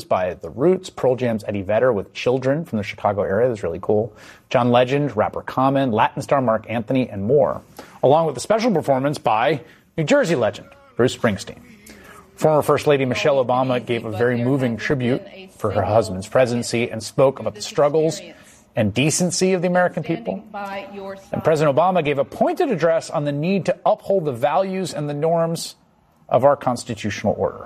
by The Roots, Pearl Jam's Eddie Vedder with Children from the Chicago area. That's really cool. John Legend, rapper Common, Latin star Mark Anthony, and more. Along with a special performance by New Jersey legend Bruce Springsteen. Former First Lady Michelle Obama gave a very moving tribute for her husband's presidency and spoke about the struggles and decency of the American people. And President Obama gave a pointed address on the need to uphold the values and the norms of our constitutional order.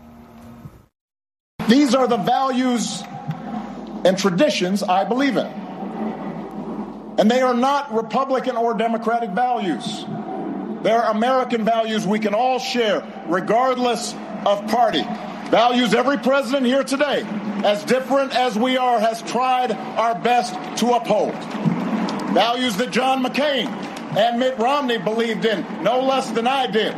These are the values and traditions I believe in. And they are not Republican or Democratic values. They are American values we can all share, regardless of party. Values every president here today, as different as we are, has tried our best to uphold. Values that John McCain and Mitt Romney believed in no less than I did.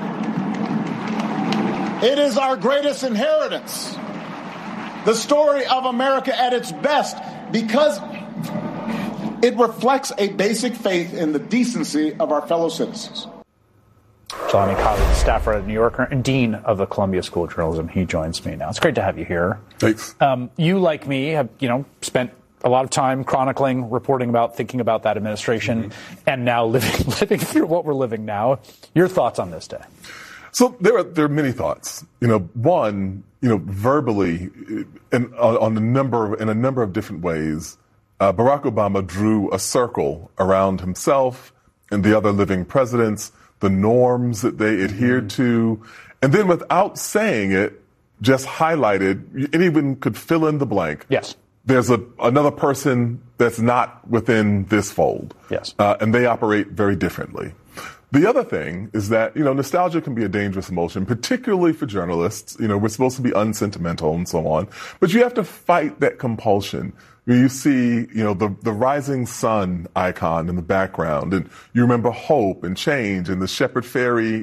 It is our greatest inheritance, the story of America at its best, because it reflects a basic faith in the decency of our fellow citizens. Jelani Khalid, staffer at New Yorker and dean of the Columbia School of Journalism. He joins me now. It's great to have you here. Thanks. You, like me, have spent a lot of time chronicling, reporting about, thinking about that administration, and now living through what we're living now. Your thoughts on this day? So there are many thoughts. One, verbally, and on a number of different ways, Barack Obama drew a circle around himself and the other living presidents, the norms that they adhered to, and then without saying it, just highlighted, and even could fill in the blank. Yes. There's another person that's not within this fold. Yes. And they operate very differently. The other thing is that, nostalgia can be a dangerous emotion, particularly for journalists. We're supposed to be unsentimental and so on, but you have to fight that compulsion. You see, the rising sun icon in the background, and you remember hope and change and the Shepard Fairey,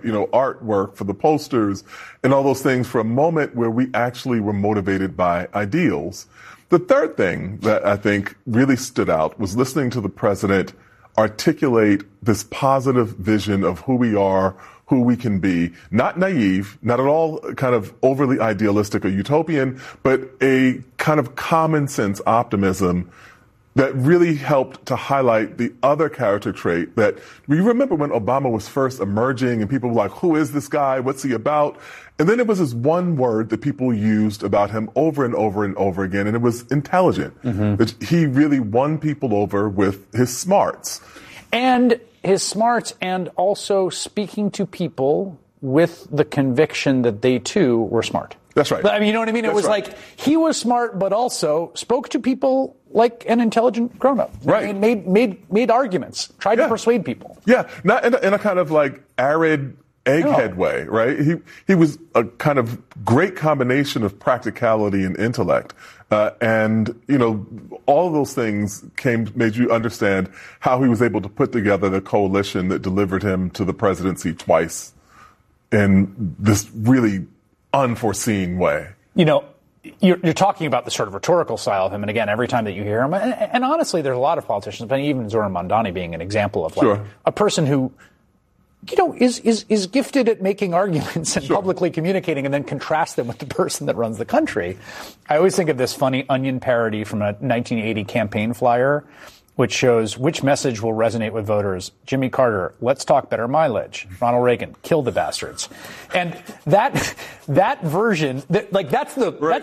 artwork for the posters and all those things for a moment where we actually were motivated by ideals. The third thing that I think really stood out was listening to the president articulate this positive vision of who we are, who we can be, not naive, not at all kind of overly idealistic or utopian, but a kind of common sense optimism that really helped to highlight the other character trait that we remember when Obama was first emerging and people were like, who is this guy? What's he about? And then it was this one word that people used about him over and over and over again, and it was intelligent. That he really won people over with his smarts. And his smarts, and also speaking to people with the conviction that they too were smart. That's right. I mean, you know what I mean? It was like he was smart, but also spoke to people like an intelligent grown-up. Right. And made arguments, tried to persuade people. Yeah, not in a kind of like arid egghead way, right? He was a kind of great combination of practicality and intellect. And all of those things made you understand how he was able to put together the coalition that delivered him to the presidency twice in this really unforeseen way. You're talking about the sort of rhetorical style of him, and again, every time that you hear him, and honestly, there's a lot of politicians, but even Zohran Mamdani being an example of a person who, is gifted at making arguments and publicly communicating, and then contrast them with the person that runs the country. I always think of this funny Onion parody from a 1980 campaign flyer, which shows which message will resonate with voters. Jimmy Carter, let's talk better mileage. Ronald Reagan, kill the bastards. And that version, that's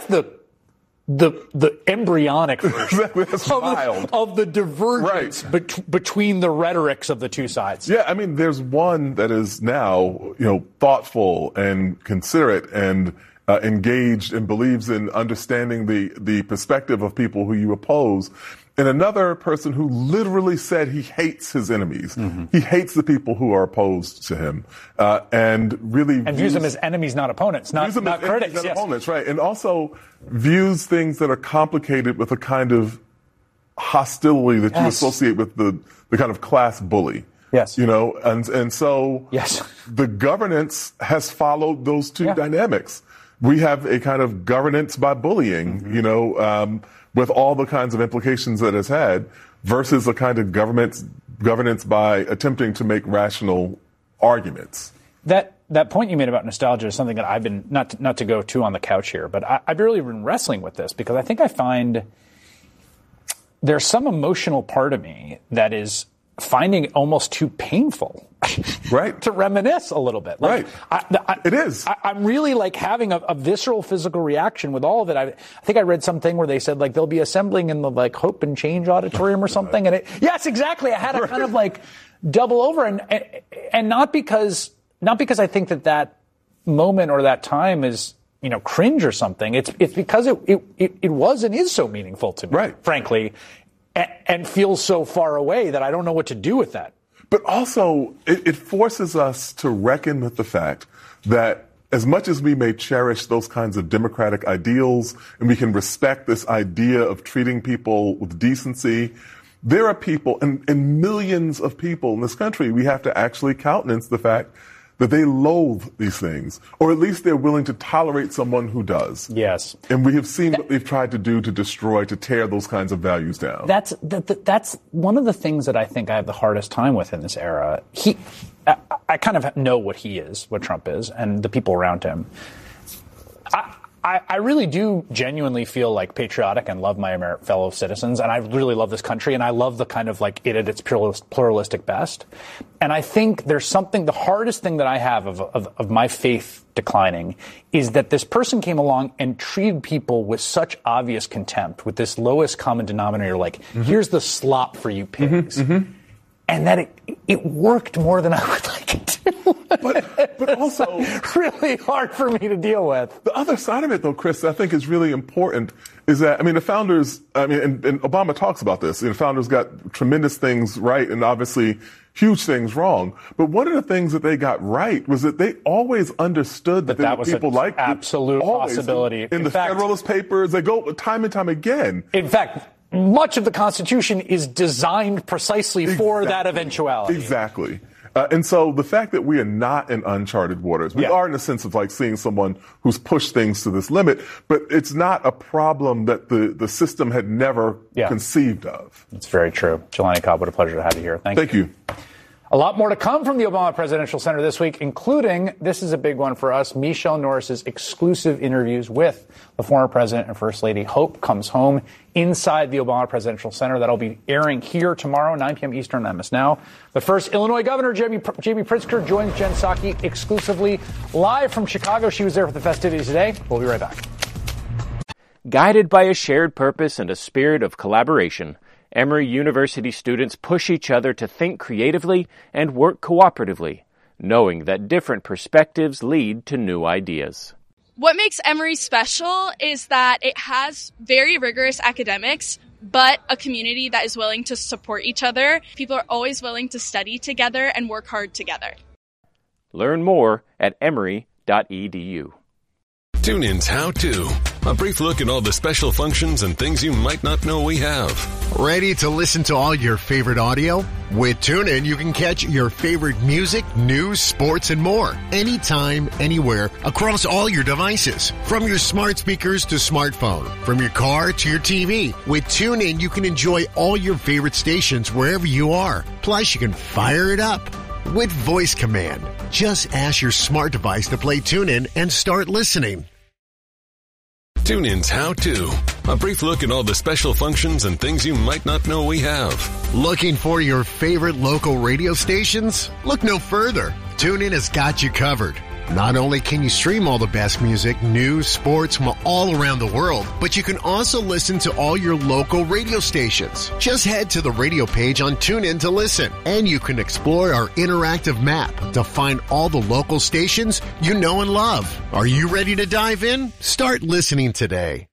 the embryonic version of the divergence between the rhetorics of the two sides. Yeah, I mean, there's one that is now, thoughtful and considerate and engaged and believes in understanding the perspective of people who you oppose. And another person who literally said he hates his enemies. He hates the people who are opposed to him, and views them as enemies, not opponents, not critics. Not opponents, right? And also views things that are complicated with a kind of hostility that you associate with the kind of class bully. Yes. And so the governance has followed those two dynamics. We have a kind of governance by bullying, with all the kinds of implications that it's had, versus a kind of governance by attempting to make rational arguments. That that point you made about nostalgia is something that I've been, not to go too on the couch here, but I've really been wrestling with this because I think I find there's some emotional part of me that is finding it almost too painful right. to reminisce a little bit. Like, right. It is. I'm really like having a visceral physical reaction with all of it. I think I read something where they said like they'll be assembling in the like Hope and Change auditorium or something. And yes, exactly. I had a kind of like double over and not because I think that moment or that time is, cringe or something. It's because it was and is so meaningful to me, right. frankly, and feels so far away that I don't know what to do with that. But also, it forces us to reckon with the fact that as much as we may cherish those kinds of democratic ideals and we can respect this idea of treating people with decency, there are people, and millions of people in this country, we have to actually countenance the fact that they loathe these things, or at least they're willing to tolerate someone who does. Yes. And we have seen what they've tried to do to destroy, to tear those kinds of values down. That's one of the things that I think I have the hardest time with in this era. I kind of know what Trump is, and the people around him. I really do genuinely feel like patriotic and love my fellow citizens, and I really love this country, and I love the kind of like it at its pluralistic best. And I think there's something, the hardest thing that I have of my faith declining is that this person came along and treated people with such obvious contempt, with this lowest common denominator, like, here's the slop for you pigs. And that it worked more than I would like it to. But also really hard for me to deal with. The other side of it, though, Chris, I think is really important is that, the founders, and Obama talks about this, founders got tremendous things right and obviously huge things wrong. But one of the things that they got right was that they always understood that there were people like absolute possibility. In the Federalist Papers, they go time and time again. In fact, much of the Constitution is designed precisely for that eventuality. Exactly. And so the fact that we are not in uncharted waters, we are in a sense of like seeing someone who's pushed things to this limit, but it's not a problem that the system had never conceived of. It's very true. Jelani Cobb, what a pleasure to have you here. Thank you. A lot more to come from the Obama Presidential Center this week, including, this is a big one for us, Michelle Norris's exclusive interviews with the former president and first lady. Hope comes home inside the Obama Presidential Center. That'll be airing here tomorrow, 9 p.m. Eastern, that is now. But first, Illinois Governor J.B. Pritzker joins Jen Psaki exclusively live from Chicago. She was there for the festivities today. We'll be right back. Guided by a shared purpose and a spirit of collaboration, Emory University students push each other to think creatively and work cooperatively, knowing that different perspectives lead to new ideas. What makes Emory special is that it has very rigorous academics, but a community that is willing to support each other. People are always willing to study together and work hard together. Learn more at emory.edu. TuneIn's How To. A brief look at all the special functions and things you might not know we have. Ready to listen to all your favorite audio? With TuneIn, you can catch your favorite music, news, sports, and more. Anytime, anywhere, across all your devices. From your smart speakers to smartphone. From your car to your TV. With TuneIn, you can enjoy all your favorite stations wherever you are. Plus, you can fire it up with voice command. Just ask your smart device to play TuneIn and start listening. TuneIn's How To. A brief look at all the special functions and things you might not know we have. Looking for your favorite local radio stations? Look no further. TuneIn has got you covered. Not only can you stream all the best music, news, sports from all around the world, but you can also listen to all your local radio stations. Just head to the radio page on TuneIn to listen, and you can explore our interactive map to find all the local stations you know and love. Are you ready to dive in? Start listening today.